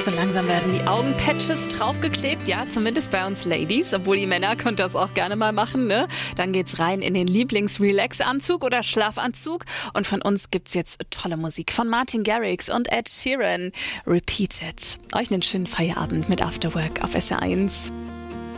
So langsam werden die Augenpatches draufgeklebt, ja, zumindest bei uns Ladies, obwohl die Männer können das auch gerne mal machen, ne? Dann geht's rein in den Lieblings-Relax-Anzug oder Schlafanzug und von uns gibt's jetzt tolle Musik von Martin Garrix und Ed Sheeran. Repeat it. Euch einen schönen Feierabend mit Afterwork auf SR1.